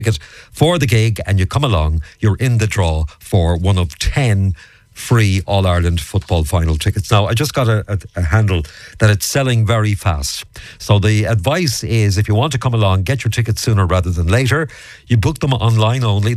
ticket for the gig and you come along, you're in the draw for one of 10 free All-Ireland football final tickets. Now, I just got a handle that it's selling very fast. So the advice is, if you want to come along, get your tickets sooner rather than later. You book them online only.